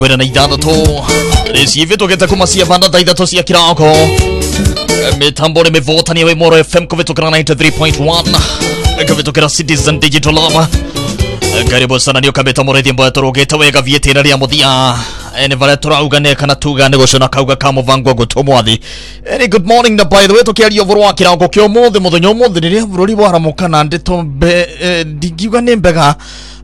Wena na idhathatũ rĩciĩ tũgĩte kũmacia banda thaa ithatũ cia kĩroko mĩtambo nĩ mĩvotania wĩ Moro FM kũvĩtũkĩra 93.1 kũvĩtũkĩra Citizen Digital Lab. Karibu sana nĩ ũkamĩta mũrĩthi mbaya tũrũgĩte wega vietĩra rĩa mũthia nĩ varĩa tũrauga nĩ kana tuga nĩ gũcona kauga ka mũvango gũtũmwathi. Good morning na by the way tũkĩaria ũvoro wa kĩroko kĩa ũmũthĩ mũthenya ũmũthĩ rĩrĩa bũrũri waramuka na ndeto ndingiuga nĩ mbega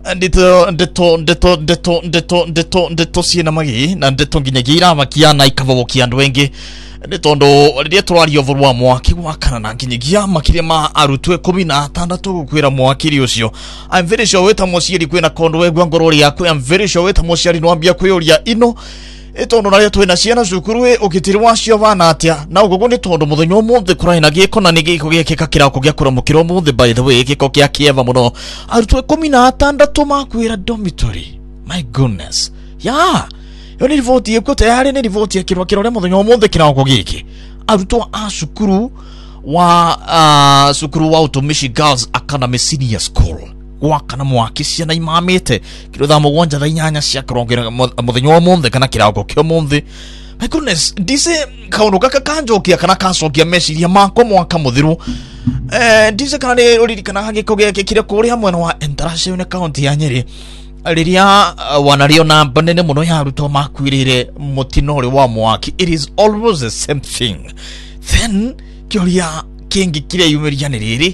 ndeto ciena magi na ndeto nginyagia iramakia na ikavovokia andũ aingĩ nĩ tondũ rĩrĩa tũraria ũvoro wa mwaki wakana na nginyagia makĩria ma arutwo 16 gũkwĩra mwakiri ũcio. I'm very sure wĩta mũciari kwĩna kondo wegwa ngoro yaku. I'm very sure wĩta mũciari nwambia kwĩũria ino itondo naria twina ciana cukuru ukitiri wacio bana atia na ugugu ni tondu muthenya ũmũthĩ kũrĩ na gĩko na nĩ gĩko gĩkĩka kĩrako gĩa kũramũkĩra ũmũthĩ. By the way gĩko kĩa kĩeva mũno arutwo 16 makwĩra dormitory. My goodness yeah yo nĩ riboti ĩkuo tayari nĩ riboti kĩrore muthenya ũmũthĩ kĩrako gĩkĩ arutwo a cukuru wa Utumishi Girls Academy Senior School wakana mwaki ciana imamite kiro tha mũgwanja tha inyanya cia kĩrongera muthenya wa ũmũthĩ kana kĩrako kĩa ũmũthĩ. My goodness ndice kaundu gaka kanjokia kana kacokia meciria makwa mwaka mũthiru ndice kana nĩ ũririkana gĩko gĩake kĩrĩa kũrĩa mwena wa Endarasha county ya Nyeri rĩrĩa wanario na banene mũno ya arutwo makwirĩre mutino ũrĩ wa mwaki. It is almost the same thing. Then kĩoria kĩngĩ kĩrĩa yumeria nĩ rĩrĩ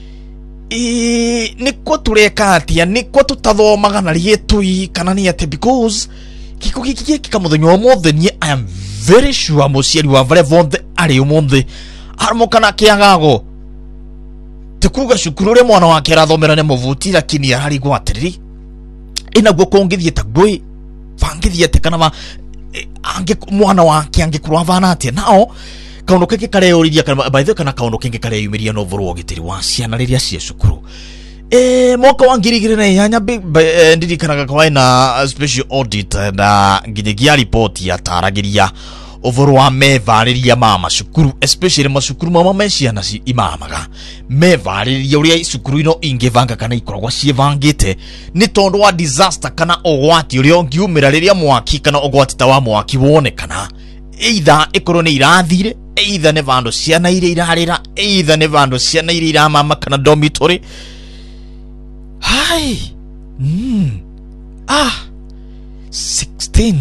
niko tureka atia niko tutathomaga na rietui kana ni ate because kiko giki kikamuthenya ũmũthĩ nie I am very sure mũciari wa vare vonthe ari ũmũthĩ armokana kĩagago tikuga cukuru ũrĩa mwana wake arathomera nĩ mũvuti lakini arari gwatiriri inaguo kũngithie ta ngui bangithie te kana ange mwana wake angĩkorwo avana atia nao kaundu kenge kareũriria kana by the kana kaundu kenge kareyumiria no voro gitiri wa ciana riria cia cukuru mwaka wa 2008 ndirikanaga kwa na special audit na nginyagia report ya taragiria uvoro wa mevariria mama cukuru especially macukuru mama meciana ci imamaga mevariria uria cukuru ino ingivanga kana ikoragwa cievangite ni tondu wa disaster kana ogwati uria ungiumira riria mwaki kana ogwati ta wa mwaki wonekana either ikorwo ni irathire either ne vandu ciana iria irarira either ne vandu ciana iria iramama kana dormitory. Hai 16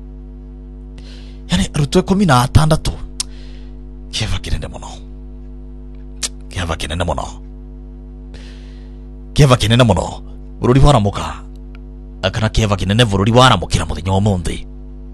yani arutwo 16 kieva kinene muno bururi waramuka kana kieva kinene bururi waramukira muthenya ũmũthĩ.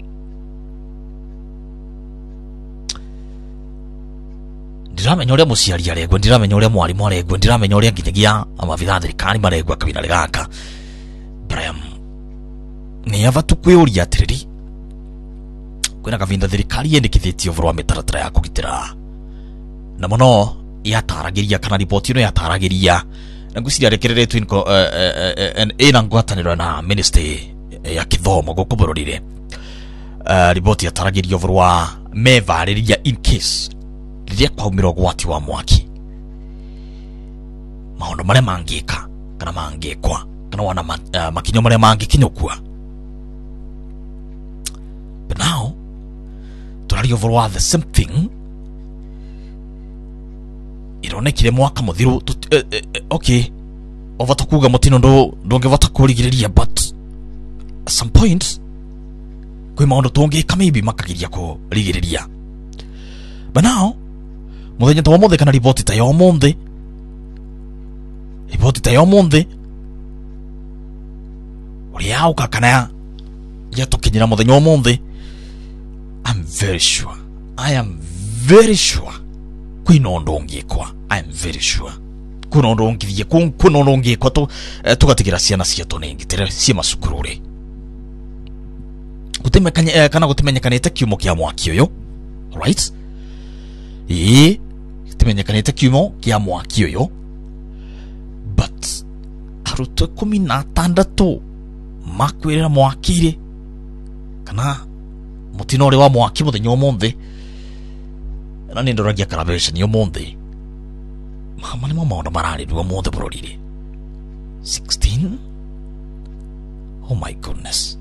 Ndiramenya ũrĩa mũciari aregwa, ndiramenya ũrĩa mwarimu aregwa, ndiramenya ũrĩa nginyagia amabitha thirikari maregwa kabina gaka. Brian nĩ abatu kwĩũria atĩrĩrĩ kwĩna kabinda thirikari yendekithĩtie ũvoro wa mĩtaratara ya kũgitĩra na mũno yataragĩria kana ripoti ĩno yataragĩria na ngwĩciria rekereretwo ĩna ngwatanĩro na ministry ya gĩthomo gũkũ bũrũri-inĩ. Ripoti yataragĩria ũvoro wa mevarĩria in case rĩrĩa kwaumĩra ũgwati wa mwaki maũndũ marĩa mangĩka kana mangĩkwa kana wana makinyo marĩa mangĩkinyũkua. But now tũraria ũvoro wa the same thing ironekire mwaka mũthiru okay ovata kuga mutino ndũngĩvota kũrigĩrĩria but at some point kwĩ maũndũ tũngĩka maybe makagiria kũrigĩrĩria. But now muthenya ta ũmũthĩ kana riboti ta ya ũmũthĩ ũrĩa yauka kana yatũkinyĩra muthenya ũmũthĩ I am very sure kwĩna ũndũ ũngĩkwa. I am very sure kwĩna ũndũ ũngĩkwa tũgatigĩra ciana ciatũ nĩ ngitĩre cia macukuru-rĩ kana gũtimenyekanĩte kiumo kĩa mwaki ũyũ right timenyekanĩte kiumo kĩa mwaki ũyũ but arutwo 16 makwĩrĩra mwaki-rĩ kana mutino ũrĩ wa mwaki muthenya ũmũthĩ na nĩ ndoragia calibration ũmũthĩ mama nĩ maũndũ mararĩrwo ũmũthĩ bũrũri-rĩ 16. Oh my goodness.